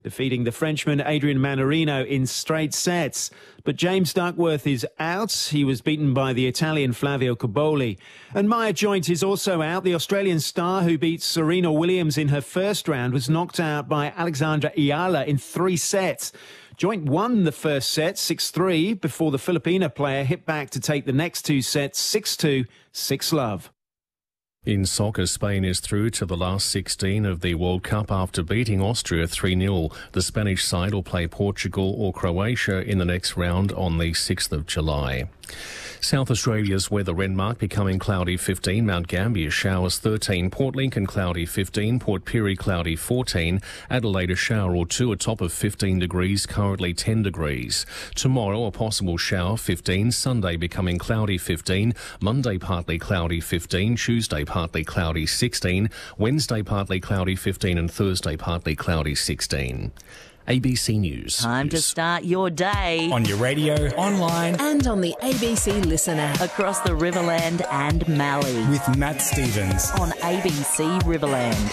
defeating the Frenchman Adrian Manarino in straight sets. But James Duckworth is out. He was beaten by the Italian Flavio Cobolli. And Maya Joint is also out. The Australian star who beat Serena Williams in her first round was knocked out by Alexandra Ayala in 3 sets. Joint won the first set 6-3 before the Filipina player hit back to take the next 2 sets 6-2, 6-love. In soccer, Spain is through to the last 16 of the World Cup after beating Austria 3-0. The Spanish side will play Portugal or Croatia in the next round on the 6th of July. South Australia's weather: Renmark becoming cloudy 15, Mount Gambier showers 13, Port Lincoln cloudy 15, Port Pirie cloudy 14, Adelaide a shower or 2, a top of 15 degrees, currently 10 degrees. Tomorrow a possible shower 15, Sunday becoming cloudy 15, Monday partly cloudy 15, Tuesday partly cloudy 16, Wednesday partly cloudy 15 and Thursday partly cloudy 16. ABC News. Time to start your day. On your radio, online, and on the ABC Listen app. Across the Riverland and Mallee. With Matt Stevens. On ABC Riverland.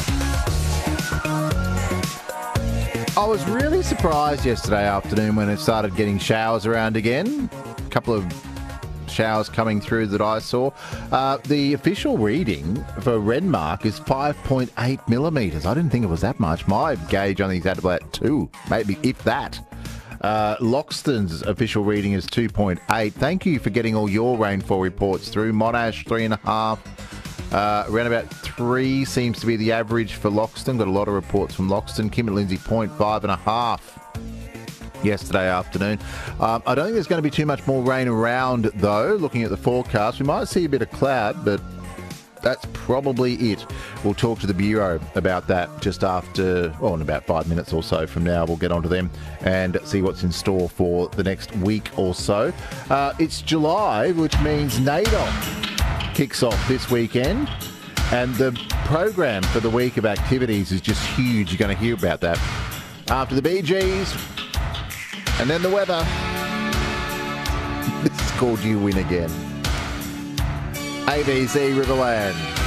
I was really surprised yesterday afternoon when it started getting showers around again. A couple of showers coming through that I saw. The official reading for Renmark is 5.8 millimetres. I didn't think it was that much. My gauge only is at about 2, maybe if that. Loxton's official reading is 2.8. Thank you for getting all your rainfall reports through. Monash 3.5. Around about 3 seems to be the average for Loxton. Got a lot of reports from Loxton. Kim and Lindsay 0.5.5. Yesterday afternoon. I don't think there's going to be too much more rain around, though. Looking at the forecast, we might see a bit of cloud, but that's probably it. We'll talk to the Bureau about that just after, in about 5 minutes or so from now. We'll get onto them and see what's in store for the next week or so. It's July, which means NAIDOC kicks off this weekend, and the program for the week of activities is just huge. You're going to hear about that after the Bee Gees. And then the weather. This is called You Win Again. ABC Riverland.